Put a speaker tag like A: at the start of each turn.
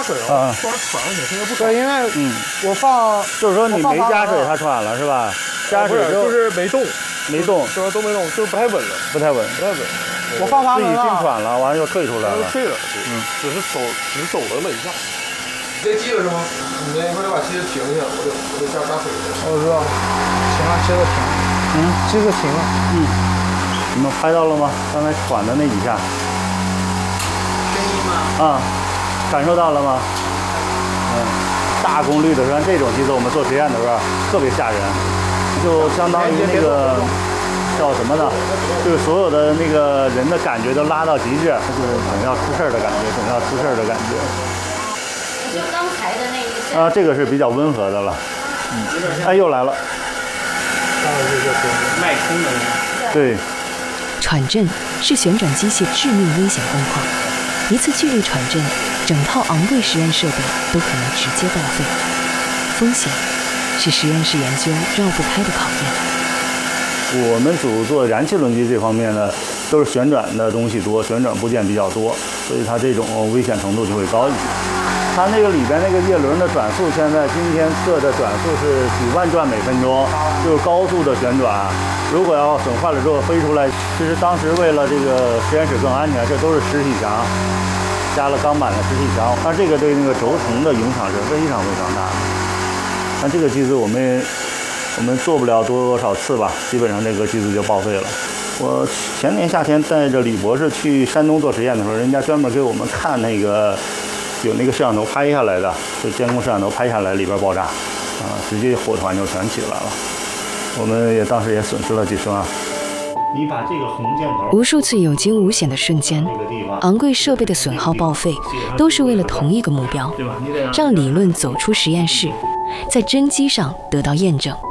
A: 水了，突然喘了起来，现在不喘。
B: 对，因为我放，
C: 就是说你没加水，它喘了是吧？加水
A: 就是没动，
C: 说
A: 都没动，就不太稳了，
C: 不太稳。
B: 我放阀门
C: 自己进喘了，完了又退出来了。
A: 退了，只走了那么一下。你这机子是吗？你一会儿得把机子停下，我得加水。
B: 我知道，行了，机子停了。机子停了。
C: 你们拍到了吗？刚才喘的那几下。
D: 声音吗？
C: 啊，感受到了吗？大功率的，像这种机子，我们做实验的时候特别吓人，就相当于那个叫什么呢？就是所有的那个人的感觉都拉到极致，就是总要出事儿的感觉，
E: 就刚才的那一下。
C: 这个是比较温和的了。哎，又来了。
D: 脉冲的那个。
C: 对。
F: 喘震是旋转机械致命危险工况，一次剧烈喘震，整套昂贵实验设备都可能直接报废。风险是实验室研究绕不开的考验。
C: 我们组做燃气轮机这方面呢，都是旋转的东西多，旋转部件比较多，所以它这种危险程度就会高一些。它那个里边那个叶轮的转速，现在今天测的转速是几万转每分钟，就是高速的旋转。如果要损坏了之后飞出来，其实当时为了这个实验室更安全，这都是实体墙，加了钢板的实体墙，但这个对那个轴承的影响是非常大的。但这个机子我们做不了多少次吧，基本上这个机子就报废了。我前年夏天带着李博士去山东做实验的时候，人家专门给我们看那个有那个摄像头拍下来的，就监控摄像头拍下来里边爆炸，直接火团就全起来了。我们也当时也损失了几十万。你把这个红箭头，
F: 无数次有惊无险的瞬间，昂贵设备的损耗报废，都是为了同一个目标，让理论走出实验室，在真机上得到验证。